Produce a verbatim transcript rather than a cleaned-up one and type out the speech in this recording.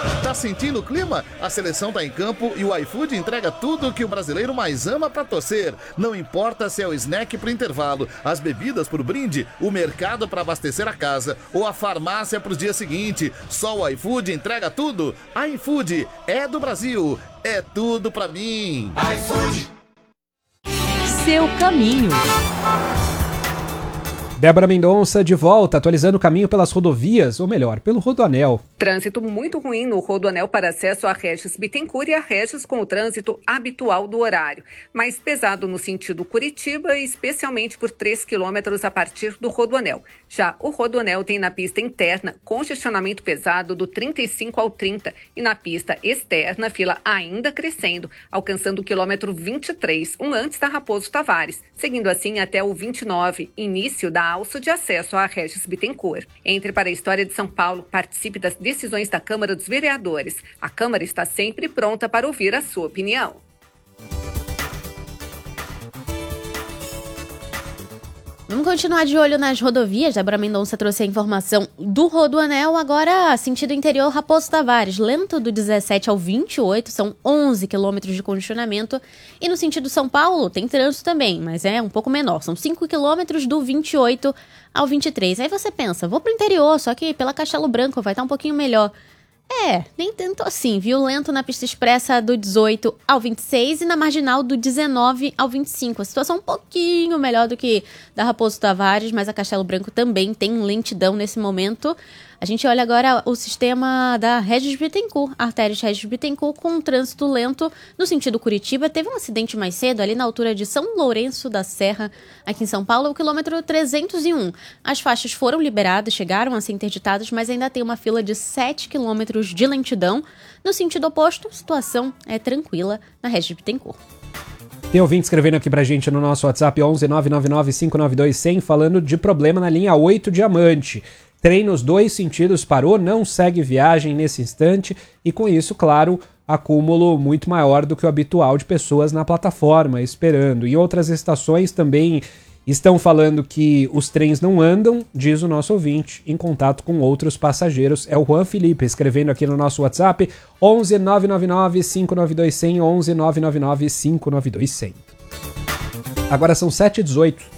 Tá sentindo o clima? A seleção tá em campo e o iFood entrega tudo que o brasileiro mais ama pra torcer. Não importa se é o snack pro intervalo, as bebidas pro brinde, o mercado pra abastecer a casa ou a farmácia pro dia seguinte. Só o iFood entrega tudo. iFood é do Brasil. É tudo pra mim. iFood. Seu caminho. Débora Mendonça de volta, atualizando o caminho pelas rodovias, ou melhor, pelo Rodoanel. Trânsito muito ruim no Rodoanel para acesso a Regis Bittencourt e a Regis com o trânsito habitual do horário. Mais pesado no sentido Curitiba, especialmente por três quilômetros a partir do Rodoanel. Já o Rodoanel tem na pista interna congestionamento pesado do trinta e cinco ao trinta e na pista externa fila ainda crescendo, alcançando o quilômetro vinte e três, um antes da Raposo Tavares, seguindo assim até o vinte e nove, início da alça de acesso à Regis Bittencourt. Entre para a história de São Paulo, participe das decisões da Câmara dos Vereadores. A Câmara está sempre pronta para ouvir a sua opinião. Vamos continuar de olho nas rodovias. Débora Mendonça trouxe a informação do Rodoanel. Agora, sentido interior, Raposo Tavares, lento do dezessete ao vinte e oito, são onze quilômetros de congestionamento. E no sentido São Paulo, tem trânsito também, mas é um pouco menor. São cinco quilômetros do vinte e oito ao vinte e três. Aí você pensa, vou pro interior, só que pela Castelo Branco vai estar um pouquinho melhor. É, nem tanto assim, viu? Lento na pista expressa do dezoito ao vinte e seis e na marginal do dezenove ao vinte e cinco. A situação um pouquinho melhor do que da Raposo Tavares, mas a Castelo Branco também tem lentidão nesse momento. A gente olha agora o sistema da Regis Bittencourt, artérias Regis Bittencourt com um trânsito lento no sentido Curitiba. Teve um acidente mais cedo ali na altura de São Lourenço da Serra, aqui em São Paulo, o quilômetro trezentos e um. As faixas foram liberadas, chegaram a ser interditadas, mas ainda tem uma fila de sete quilômetros de lentidão. No sentido oposto, a situação é tranquila na Regis Bittencourt. Tem ouvinte escrevendo aqui pra gente no nosso WhatsApp onze nove nove nove cinco nove dois zero zero falando de problema na linha oito Diamante. Trem nos dois sentidos parou, não segue viagem nesse instante e com isso, claro, acúmulo muito maior do que o habitual de pessoas na plataforma esperando. Em outras estações também estão falando que os trens não andam, diz o nosso ouvinte, em contato com outros passageiros. É o Juan Felipe escrevendo aqui no nosso WhatsApp onze nove nove nove cinco nove dois zero zero, onze nove nove nove cinco nove dois zero zero. Agora são sete e dezoito.